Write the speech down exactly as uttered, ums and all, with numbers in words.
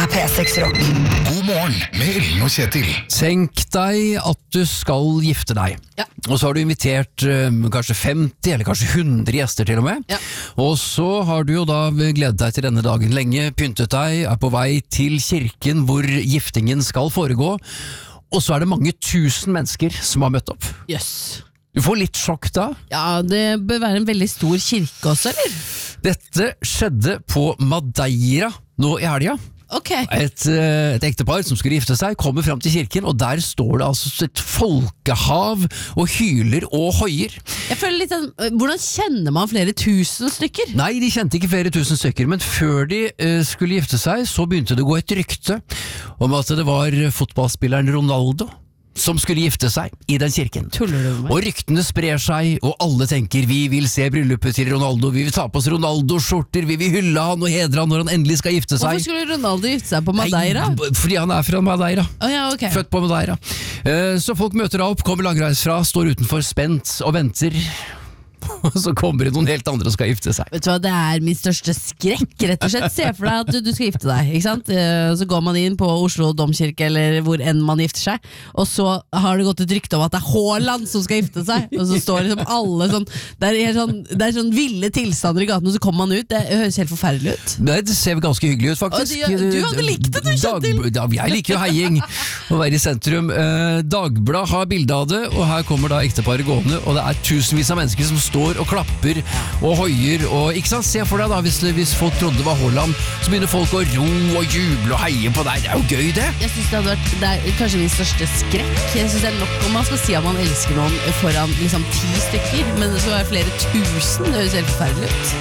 er P seks Rock. God morgen med Ellen og Kjetil. Tenk deg at du skal gifte deg. Ja. Og så har du invitert um, kanskje femti eller kanskje hundre gjester til og med. Ja. Og så har du jo da gledet deg til denne dagen lenge, pyntet deg, er på vei til kirken hvor giftingen skal foregå. Og så er det mange tusen mennesker som har møtt opp. Yes. Du får litt sjokk da. Ja, det bør være en veldig stor kirke også, eller? Dette skjedde på Madeira nå i helga. Ok. Et, et ektepar som skulle gifte seg kommer frem til kirken, og der står det altså et folkehav og hyler og hoier. Jeg føler litt sånn, hvordan kjenner man flere tusen stykker? Nei, de kjente ikke flere tusen stykker, men før de uh, skulle gifte seg, så begynte det å gå et rykte om at det var fotballspilleren Ronaldo som skulle gifte seg i den kirken. Tuller du med? Og ryktene sprer seg, og alle tenker vi vil se bryllupet til Ronaldo, vi vil ta på oss Ronaldo-skjorter, vi vil hylle han og hedre han når han endelig skal gifte seg. Hvorfor skulle Ronaldo gifte seg på Madeira? Nei, fordi han er fra Madeira. Oh, ja, ok. Født på Madeira. Uh, så folk møter opp, kommer langreis fra, står utenfor spent og venter. Og så kommer det noen helt andre og skal gifte seg. Vet du hva, det er min største skrekk, rett og slett. Se for deg at du, du skal gifte deg, ikke sant? Eh, Så går man inn på Oslo domkirke, eller hvor enn man gifter seg, og så har det gått et rykte om at det er Haaland som skal gifte seg, og så står liksom alle sånn, det er helt sånn, det er sånn ville tilstander i gaten, og så kommer man ut, det høres helt forferdelig ut. Nei, det ser ganske hyggelig ut, faktisk. Og du, du hadde likt det, du, Kjetil! Dag, ja, jeg liker jo heiing å være i sentrum. Eh, Dagblad har bilde av det, og her kommer da ekteparet gående, og det er tusenvis av mennesker som står og klapper og hoier, og ikke sant, se for deg da, hvis, hvis folk trodde det var Haaland, så begynner folk å ro og juble og heie på deg. Det er jo gøy, det. Jeg synes det hadde vært, det er kanskje min største skrekk. Jeg synes det er nok om man skal si at man elsker noen foran liksom ti stykker, men det skal være flere tusen, det høres helt forferdelig ut.